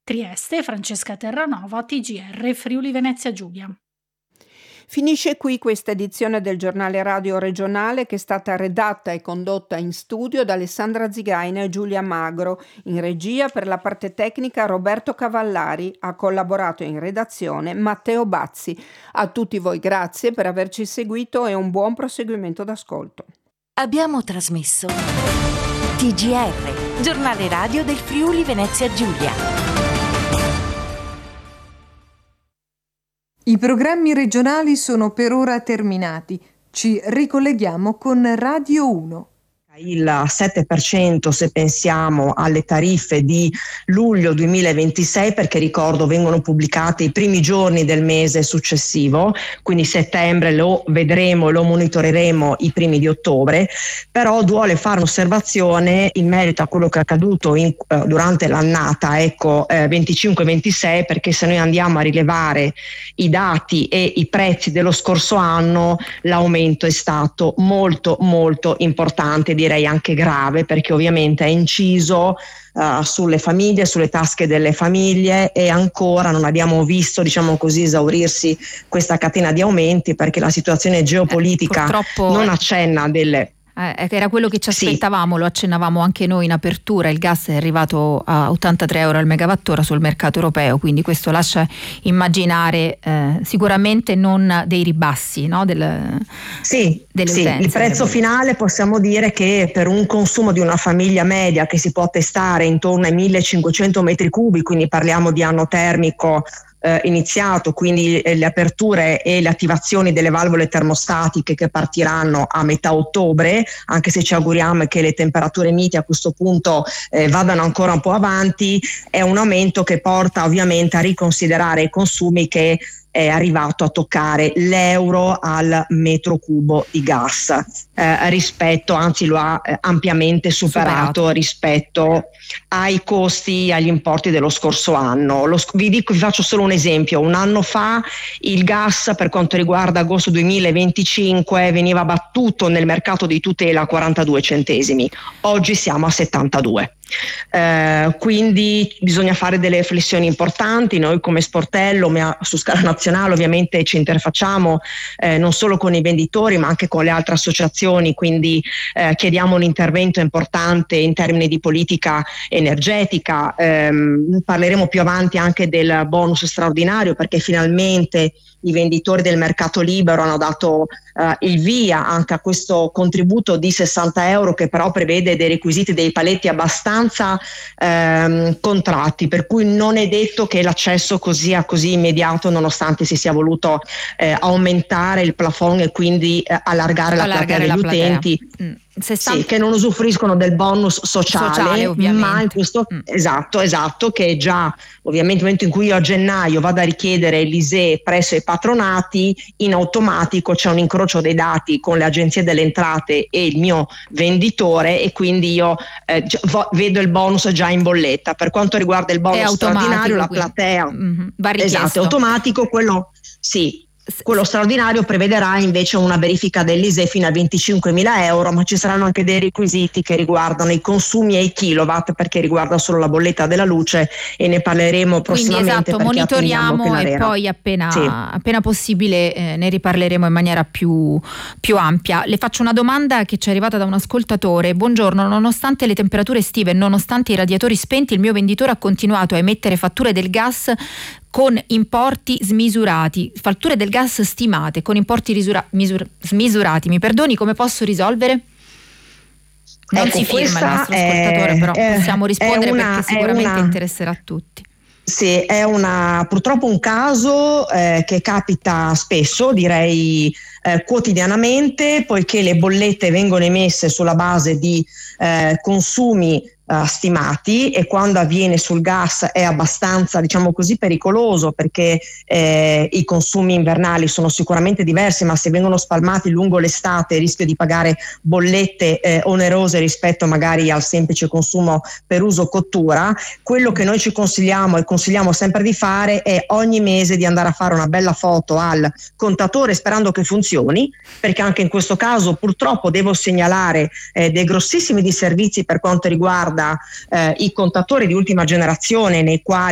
Trieste, Francesca Terranova, TGR, Friuli Venezia Giulia. Finisce qui questa edizione del giornale radio regionale, che è stata redatta e condotta in studio da Alessandra Zigaina e Giulia Magro. In regia, per la parte tecnica, Roberto Cavallari. Ha collaborato in redazione Matteo Bazzi. A tutti voi grazie per averci seguito e un buon proseguimento d'ascolto. Abbiamo trasmesso TGR, giornale radio del Friuli Venezia Giulia. I programmi regionali sono per ora terminati. Ci ricolleghiamo con Radio 1. Il 7% se pensiamo alle tariffe di luglio 2026, perché ricordo vengono pubblicate i primi giorni del mese successivo, quindi settembre lo vedremo e lo monitoreremo i primi di ottobre. Però duole fare un'osservazione in merito a quello che è accaduto durante l'annata 25-26, perché se noi andiamo a rilevare i dati e i prezzi dello scorso anno, l'aumento è stato molto molto importante, direi anche grave, perché ovviamente è inciso sulle famiglie, sulle tasche delle famiglie, e ancora non abbiamo visto, diciamo così, esaurirsi questa catena di aumenti, perché la situazione geopolitica non accenna delle... Era quello che ci aspettavamo, lo accennavamo anche noi in apertura. Il gas è arrivato a 83 euro al megawattora sul mercato europeo, quindi questo lascia immaginare sicuramente non dei ribassi, no? Delle utenze. Il prezzo finale possiamo dire che per un consumo di una famiglia media che si può attestare intorno ai 1500 metri cubi, quindi parliamo di anno termico iniziato, quindi le aperture e le attivazioni delle valvole termostatiche che partiranno a metà ottobre, anche se ci auguriamo che le temperature miti a questo punto vadano ancora un po' avanti, è un aumento che porta ovviamente a riconsiderare i consumi, che è arrivato a toccare l'euro al metro cubo di gas, rispetto, anzi lo ha ampiamente superato rispetto ai costi, agli importi dello scorso anno. Vi faccio solo un esempio: un anno fa il gas, per quanto riguarda agosto 2025, veniva battuto nel mercato di tutela a 42 centesimi, oggi siamo a 72. Quindi bisogna fare delle riflessioni importanti. Noi come sportello su scala nazionale ovviamente ci interfacciamo non solo con i venditori ma anche con le altre associazioni, quindi chiediamo un intervento importante in termini di politica energetica. Parleremo più avanti anche del bonus straordinario, perché finalmente i venditori del mercato libero hanno dato il via anche a questo contributo di 60 euro, che però prevede dei requisiti, dei paletti abbastanza contratti, per cui non è detto che l'accesso così immediato, nonostante si sia voluto aumentare il plafond e quindi allargare la platea degli utenti. Che non usufruiscono del bonus sociale ma in questo esatto, che già ovviamente nel momento in cui io a gennaio vado a richiedere l'ISEE presso i patronati, in automatico c'è un incrocio dei dati con le agenzie delle entrate e il mio venditore, e quindi io vedo il bonus già in bolletta. Per quanto riguarda il bonus straordinario, la platea va richiesto. È automatico, quello straordinario prevederà invece una verifica dell'ISEE fino a 25.000 euro, ma ci saranno anche dei requisiti che riguardano i consumi e i kilowatt, perché riguarda solo la bolletta della luce, e ne parleremo prossimamente. Quindi monitoriamo e poi appena possibile ne riparleremo in maniera più ampia. Le faccio una domanda che ci è arrivata da un ascoltatore. Buongiorno, nonostante le temperature estive e nonostante i radiatori spenti, il mio venditore ha continuato a emettere fatture del gas con importi smisurati, fatture del gas stimate con importi smisurati. Mi perdoni, come posso risolvere? Non si firma il nostro ascoltatore, però possiamo rispondere perché sicuramente interesserà a tutti. Sì, è purtroppo un caso che capita spesso, direi quotidianamente, poiché le bollette vengono emesse sulla base di consumi stimati, e quando avviene sul gas è abbastanza, diciamo così, pericoloso, perché i consumi invernali sono sicuramente diversi, ma se vengono spalmati lungo l'estate il rischio di pagare bollette onerose rispetto magari al semplice consumo per uso cottura. Quello che noi ci consigliamo e consigliamo sempre di fare è ogni mese di andare a fare una bella foto al contatore, sperando che funzioni, perché anche in questo caso purtroppo devo segnalare dei grossissimi disservizi per quanto riguarda i contatori di ultima generazione, nei quali